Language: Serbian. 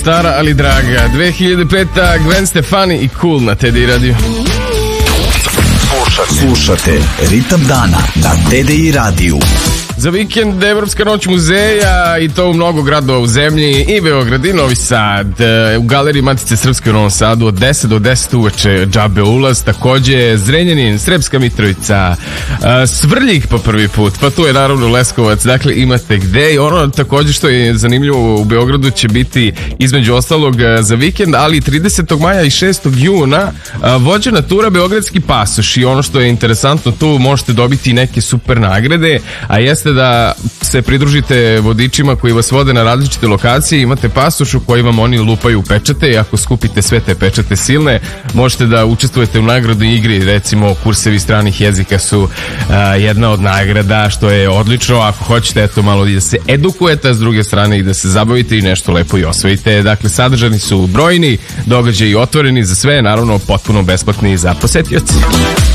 stara ali draga. 2005. Gwen Stefani i Cool na TDI radiju. Slušate Ritam dana na TDI radiju. Za vikend Evropska noć muzeja i to u mnogo gradova u zemlji, i Beograd i Novi Sad. U galeriji Matice Srpske u Novom Sadu od 10 do 10 uveče džabe ulaz. Takođe Zrenjanin, Sremska Mitrovica, Svrljig po prvi put, pa tu je naravno Leskovac. Dakle, imate gde. I ono takođe što je zanimljivo u Beogradu će biti između ostalog za vikend, ali 30. maja i 6. juna vođena tura Beogradski pasoš. I ono što je interesantno, tu možete dobiti neke super nagrade, a jeste da se pridružite vodičima koji vas vode na različite lokacije. Imate pasoš u koji vam oni lupaju pečate i ako skupite sve te pečate silne, možete da učestvujete u nagradnoj igri. Recimo, kursevi stranih jezika su jedna od nagrada, što je odlično. Ako hoćete, eto, malo da se edukujete, a s druge strane i da se zabavite i nešto lepo i osvojite. Dakle, sadržani su brojni, događaji otvoreni za sve, naravno potpuno besplatni za posetioci.